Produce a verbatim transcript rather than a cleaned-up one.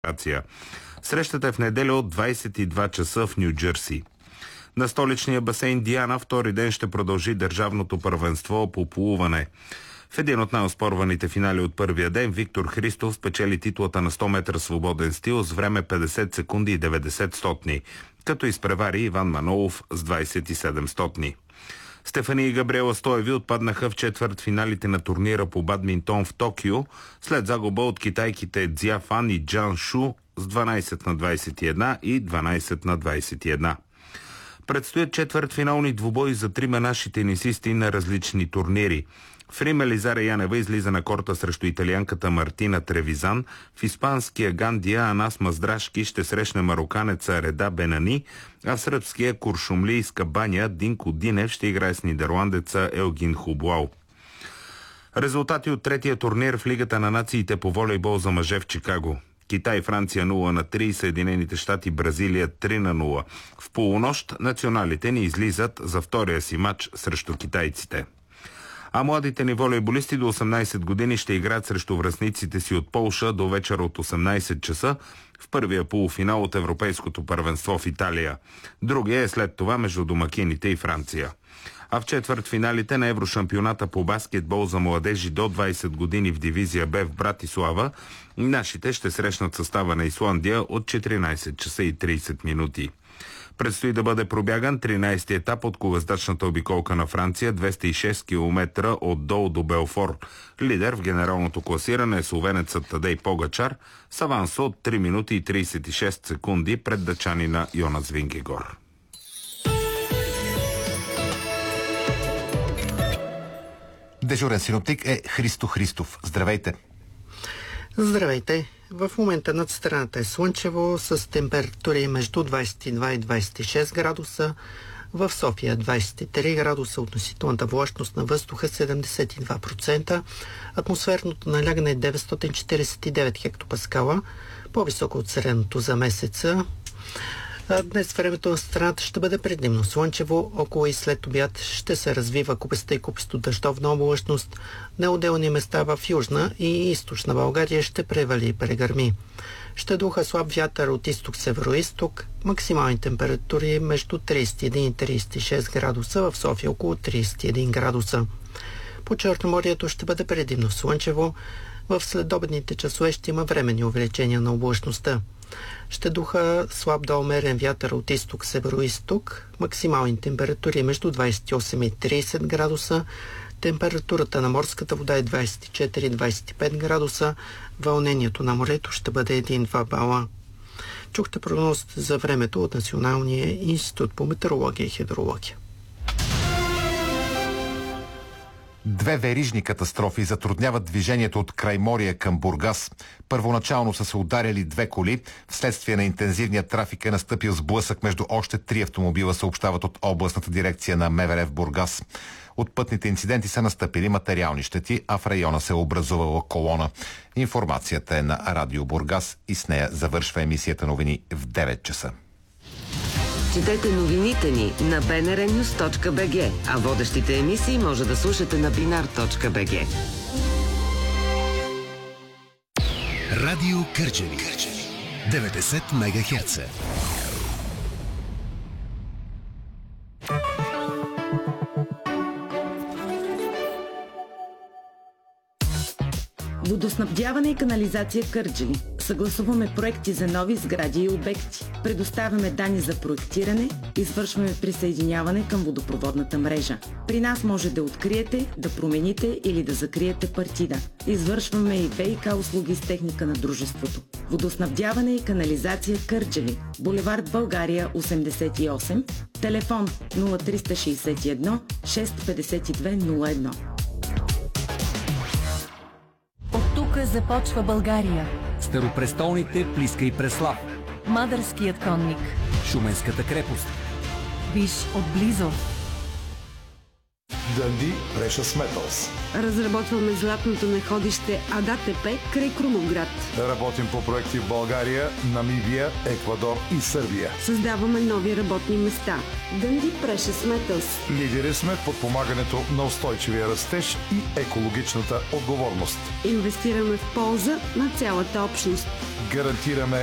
Срещата е в неделя от двадесет и два часа в Ню Джерси. На столичния басейн Диана втори ден ще продължи държавното първенство по плуване. В един от най-оспорваните финали от първия ден Виктор Христов спечели титлата на сто метра свободен стил с време петдесет секунди и деветдесет стотни, като изпревари Иван Манолов с двадесет и седем стотни. Стефани и Габриела Стоеви отпаднаха в четвърт финалите на турнира по бадминтон в Токио след загуба от китайките Цзя Фан и Джан Шу с дванадесет на двадесет и едно и дванадесет на двадесет и едно. Предстоят четвъртфинални двубои за трима наши тенисисти на различни турнири. В Рим Елизара Янева излиза на корта срещу италианката Мартина Тревизан. В испанския Гандия Анас Маздрашки ще срещне мароканеца Реда Бенани, а в сръбския куршумлийска баня Динко Динев ще играе с нидерландеца Елгин Хублау. Резултати от третия турнир в Лигата на нациите по волейбол за мъже в Чикаго. Китай и Франция нула на три, Съединените щати Бразилия три на нула. В полунощ националите ни излизат за втория си матч срещу китайците. А младите ни волейболисти до осемнадесет години ще играят срещу връстниците си от Полша до вечера от осемнадесет часа в първия полуфинал от Европейското първенство в Италия. Другия е след това между домакините и Франция. А в четвъртфиналите на Еврошампионата по баскетбол за младежи до двадесет години в дивизия Б в Братислава нашите ще срещнат състава на Исландия от четиринадесет часа и тридесет минути. Предстои да бъде пробяган тринадесети етап от колездачната обиколка на Франция, двеста и шест километра от Дол до Белфор. Лидер в генералното класиране е словенецът Тадей Погачар с аванс от три минути и тридесет и шест секунди пред дъчанина Йонас Вингегор. Дежурен синоптик е Христо Христов. Здравейте! Здравейте! В момента над страната е слънчево с температури между двадесет и два и двадесет и шест градуса. В София двадесет и три градуса, относителната влажност на въздуха седемдесет и два процента. Атмосферното налягане е деветстотин четиридесет и девет хектопаскала, по-високо от средното за месеца. Днес времето на страната ще бъде предимно слънчево, около и след обяд ще се развива купеста и купесто дъждовна облачност. На отделни места в Южна и Източна България ще превали и прегърми. Ще духа слаб вятър от изток-северо-исток, максимални температури между тридесет и един и тридесет и шест градуса, в София около тридесет и един градуса. По Черноморието ще бъде предимно слънчево, в следобедните часове ще има временни увеличения на облачността. Ще духа слаб до умерен вятър от изток-северо-исток, максимални температури между двадесет и осем и тридесет градуса, температурата на морската вода е двадесет и четири до двадесет и пет градуса, вълнението на морето ще бъде един-два бала. Чухте прогнозата за времето от Националния институт по метеорология и хидрология. Две верижни катастрофи затрудняват движението от Крайморие към Бургас. Първоначално са се ударили две коли. Вследствие на интензивния трафик е настъпил сблъсък между още три автомобила, съобщават от областната дирекция на МВР в Бургас. От пътните инциденти са настъпили материални щети, а в района се е образувала колона. Информацията е на Радио Бургас и с нея завършва емисията новини в девет часа. Четете новините ни на би ен ар нюс точка би джи, а водещите емисии може да слушате на бинар точка би джи. Радио Кърджали. деветдесет мегахерца. Водоснабдяване и канализация Кърджали. Съгласуваме проекти за нови сгради и обекти. Предоставяме данни за проектиране, извършваме присъединяване към водопроводната мрежа. При нас може да откриете, да промените или да закриете партида. Извършваме и ВиК услуги с техника на дружеството. Водоснабдяване и канализация Кърджали. Булевард България осемдесет и осем, телефон нула три шест едно шест пет две нула едно. От тук започва България. Старопрестолните Плиска и Преслав. Мадърският конник. Шуменската крепост. Виж отблизо. Дънди Precious Metals. Разработваме златното находище АДАТП край Крумовград. Работим по проекти в България, Намибия, Еквадор и Сърбия. Създаваме нови работни места. Дънди Precious Metals. Лидери сме в подпомагането на устойчивия растеж и екологичната отговорност. Инвестираме в полза на цялата общност. гарантираме